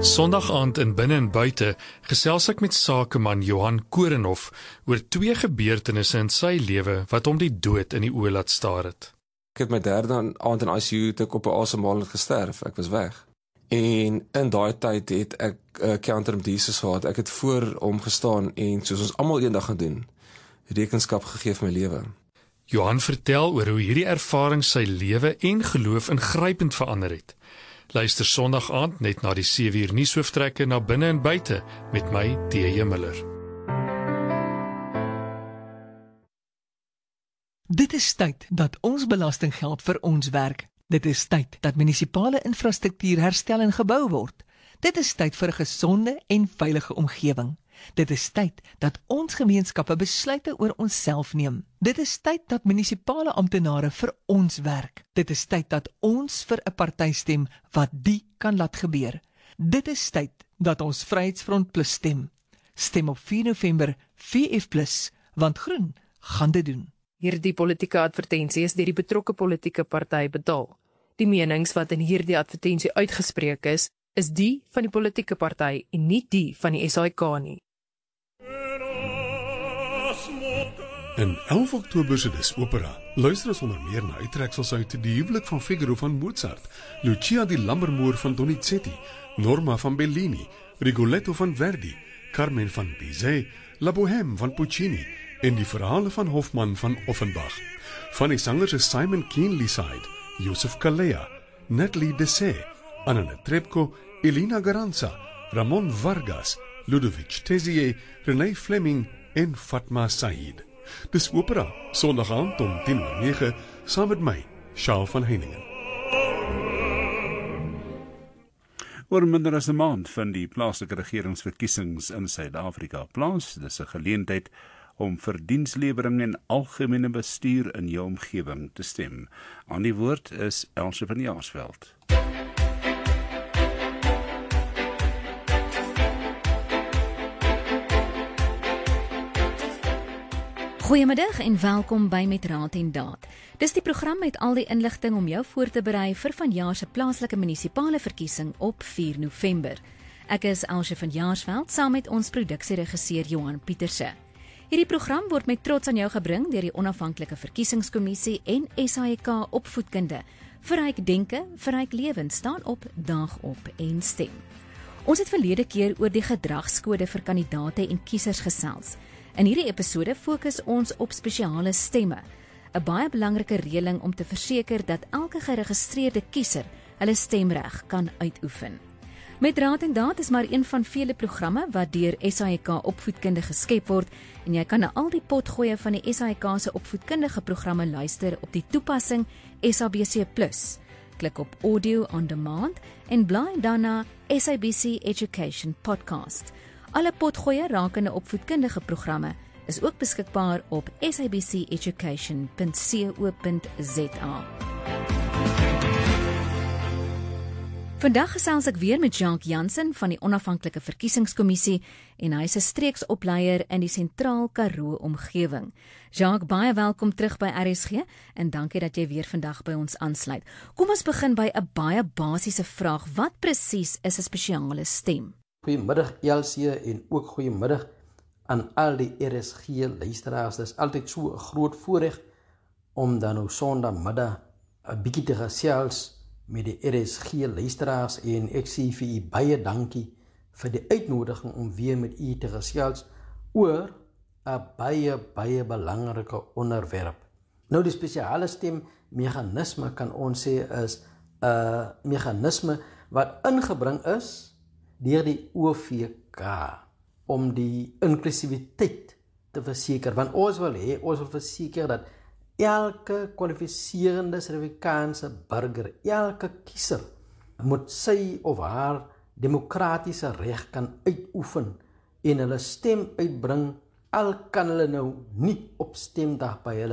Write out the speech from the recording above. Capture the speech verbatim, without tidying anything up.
Sondag aand in Binne en Buite gesels ek met sakeman Johan Korenhoff oor twee gebeurtenisse in sy lewe wat hom die dood in die oë laat staar het. Ek het my derde aand in I C U toe ek op 'n asemhaling gesterf. Ek was weg. En in daai tyd het ek 'n uh, counter met Jesus gehad. Ek het voor hom gestaan en soos ons almal eendag gaan doen, rekenskap gegee vir my lewe. Johan vertel oor hoe hierdie ervaring sy lewe en geloof ingrypend verander het. Luister Sondag aand net na die sewe uur nuushooftrekke na Binne en Buite met my T J Miller. Dit is tyd dat ons belastinggeld vir ons werk. Dit is tyd dat munisipale infrastruktuur herstel en gebou word. Dit is tyd vir 'n gesonde en veilige omgewing. Dit is tyd dat ons gemeenskappe besluite oor onsself neem. Dit is tyd dat munisipale amptenare vir ons werk. Dit is tyd dat ons vir 'n party stem wat die kan laat gebeur. Dit is tyd dat ons Vryheidsfront Plus stem. Stem op vier November V F plus, want groen gaan dit doen. Hierdie politieke advertensie is deur die betrokke politieke party betaal. Die menings wat in hierdie advertensie uitgespreek is, is die van die politieke party en nie die van die S A I K nie. In elf Oktober se Dis Opera luister ons onder meer na uittreksels uit Die Huwelik van Figaro van Mozart, Lucia di Lammermoor van Donizetti, Norma van Bellini, Rigoletto van Verdi, Carmen van Bizet, La Bohème van Puccini en die verhale van Hofmann van Offenbach. Van die sangers is Simon Keenlyside, Joseph Kalea, Natalie Dessay, Anna Netrebko, Elena Garanza, Ramon Vargas, Ludovic Tezier, René Fleming en Fatma Said. Dis Opera, Sondag aand om tien uur nege, saam met my, Charles van Heiningen. Oor minder as 'n maand vind die plaaslike regeringsverkiesings in Suid-Afrika plaas. Dis 'n geleentheid om vir dienslewering en algemene bestuur in jou omgewing te stem. Aan die woord is Elsje van Jaarsveld. Goeiemiddag en welkom by Met Raad en Daad. Dis die program met al die inligting om jou voor te berei vir vanjaar se plaaslike munisipale verkiesing op vier November. Ek is Elsje van Jaarsveld saam met ons produksieregisseur Johan Pieterse. Hierdie program word met trots aan jou gebring deur die Onafhanklike Verkiesingskommissie en S A I K Opvoedkunde. Verryk denke, verryk lewens, staan op, daag op en stem. Ons het verlede keer oor die gedragskode vir kandidate en kiesers gesels. In hierdie episode fokus ons op spesiale stemme, 'n baie belangrike reëling om te verseker dat elke geregistreerde kiezer hulle stemreg kan uitoefen. Met Raad en Daad is maar een van vele programme wat deur S A I K Opvoedkunde geskep word en jy kan na al die potgoeie van die S A I K se opvoedkundige programme luister op die toepassing S A B C plus. Klik op Audio on Demand en blaai dan na S A B C Education Podcast. Alle potgoeie rakende opvoedkundige programme is ook beskikbaar op s a b c education punt co punt z a. Vandag gesels ek weer met Jacques Jansen van die Onafhanklike Verkiesingskommissie en hy is 'n streeksopleier in die Sentraal Karoo omgewing. Jacques, baie welkom terug by R S G en dankie dat jy weer vandag by ons aansluit. Kom ons begin by 'n baie basiese vraag. Wat presies is 'n spesiale stem? Goeiemiddag Elsie en ook goeiemiddag aan al die R S G luisteraars. Dit is altyd so 'n groot voorreg om dan nou Sondagmiddag 'n bietjie te gesels met die R S G luisteraars en ek sê vir u baie dankie vir die uitnodiging om weer met u te gesels oor 'n baie baie belangrike onderwerp. Nou die spesiale stemmeganisme kan ons sê is 'n meganisme wat ingebring is deur die O V K om die inklusiwiteit te verseker, want ons wil hê, ons wil verseker dat elke kwalifiserende Suid-Afrikaanse burger, elke kiezer moet sy of haar demokratiese reg kan uitoefen en hulle stem uitbring, al kan hulle nou nie op stemdag by hulle